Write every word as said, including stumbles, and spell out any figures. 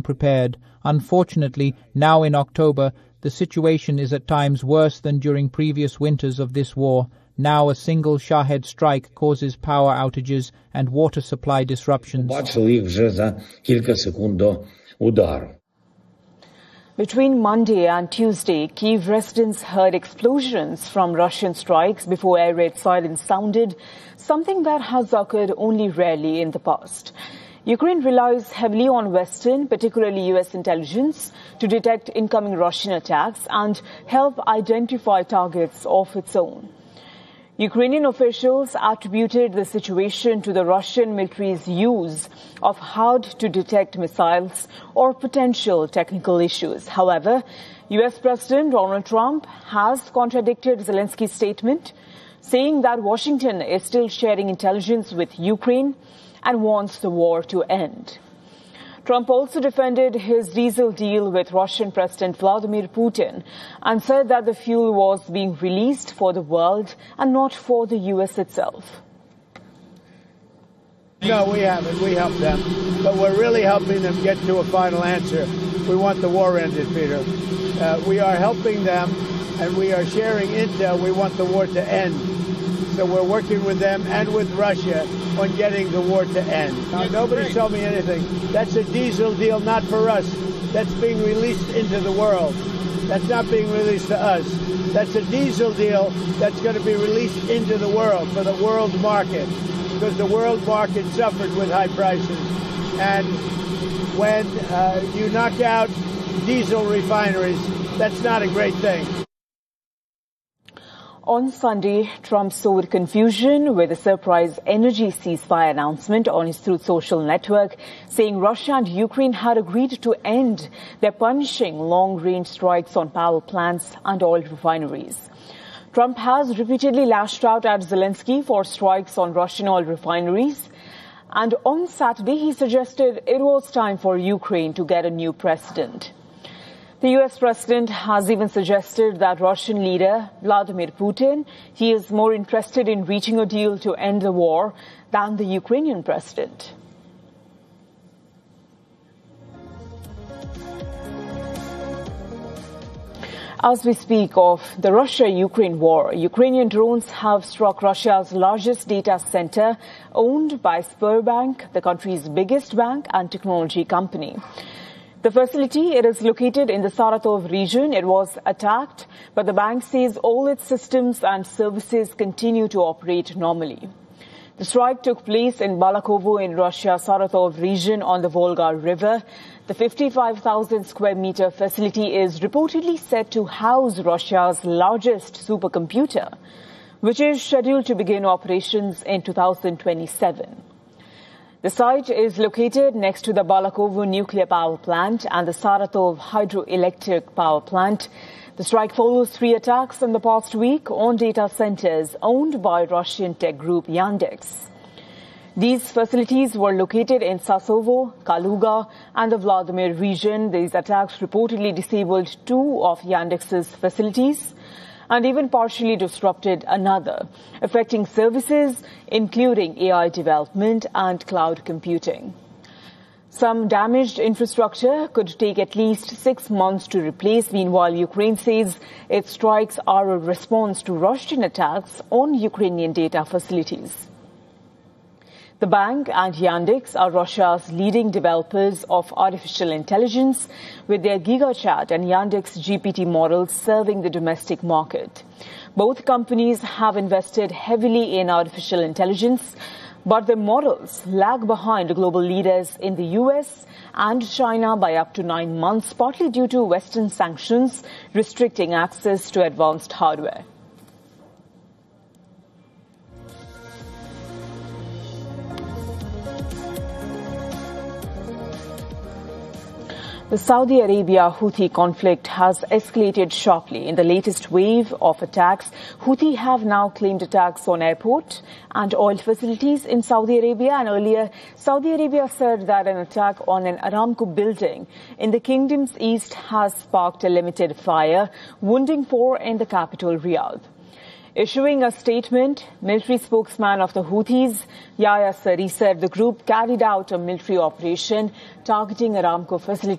prepared. Unfortunately, now in October, the situation is at times worse than during previous winters of this war. Now a single Shahed strike causes power outages and water supply disruptions. Between Monday and Tuesday, Kyiv residents heard explosions from Russian strikes before air raid sirens sounded, something that has occurred only rarely in the past. Ukraine relies heavily on Western, particularly U S intelligence, to detect incoming Russian attacks and help identify targets of its own. Ukrainian officials attributed the situation to the Russian military's use of hard-to-detect missiles or potential technical issues. However, U S President Donald Trump has contradicted Zelensky's statement, saying that Washington is still sharing intelligence with Ukraine and wants the war to end. Trump also defended his diesel deal with Russian President Vladimir Putin and said that the fuel was being released for the world and not for the U S itself. No, we haven't. We helped them. But we're really helping them get to a final answer. We want the war ended, Peter. Uh, we are helping them, and we are sharing intel. We want the war to end. So we're working with them and with Russia on getting the war to end. Now, nobody's told me anything. That's a diesel deal, not for us. That's being released into the world. That's not being released to us. That's a diesel deal that's going to be released into the world for the world market, because the world market suffered with high prices. And when uh, you knock out diesel refineries, that's not a great thing. On Sunday, Trump sowed confusion with a surprise energy ceasefire announcement on his Truth Social network, saying Russia and Ukraine had agreed to end their punishing long-range strikes on power plants and oil refineries. Trump has repeatedly lashed out at Zelensky for strikes on Russian oil refineries, and on Saturday he suggested it was time for Ukraine to get a new president. The U S president has even suggested that Russian leader Vladimir Putin, he is more interested in reaching a deal to end the war than the Ukrainian president. As we speak of the Russia-Ukraine war, Ukrainian drones have struck Russia's largest data center, owned by Sberbank, the country's biggest bank and technology company. The facility, it is located in the Saratov region. It was attacked, but the bank says all its systems and services continue to operate normally. The strike took place in Balakovo in Russia's Saratov region on the Volga River. The fifty-five thousand square meter facility is reportedly set to house Russia's largest supercomputer, which is scheduled to begin operations in two thousand twenty-seven. The site is located next to the Balakovo nuclear power plant and the Saratov hydroelectric power plant. The strike follows three attacks in the past week on data centers owned by Russian tech group Yandex. These facilities were located in Sasovo, Kaluga, and the Vladimir region. These attacks reportedly disabled two of Yandex's facilities and even partially disrupted another, affecting services including A I development and cloud computing. Some damaged infrastructure could take at least six months to replace. Meanwhile, Ukraine says its strikes are a response to Russian attacks on Ukrainian data facilities. The bank and Yandex are Russia's leading developers of artificial intelligence, with their GigaChat and Yandex G P T models serving the domestic market. Both companies have invested heavily in artificial intelligence, but their models lag behind global leaders in the U S and China by up to nine months, partly due to Western sanctions restricting access to advanced hardware. The Saudi Arabia Houthi conflict has escalated sharply in the latest wave of attacks. Houthi have now claimed attacks on airport and oil facilities in Saudi Arabia, and earlier Saudi Arabia said that an attack on an Aramco building in the kingdom's east has sparked a limited fire, wounding four in the capital Riyadh. Issuing a statement, military spokesman of the Houthis, Yahya Sari, said the group carried out a military operation targeting Aramco facilities